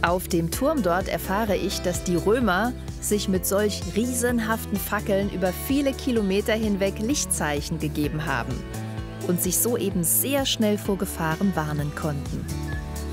Auf dem Turm dort erfahre ich, dass die Römer sich mit solch riesenhaften Fackeln über viele Kilometer hinweg Lichtzeichen gegeben haben und sich so eben sehr schnell vor Gefahren warnen konnten.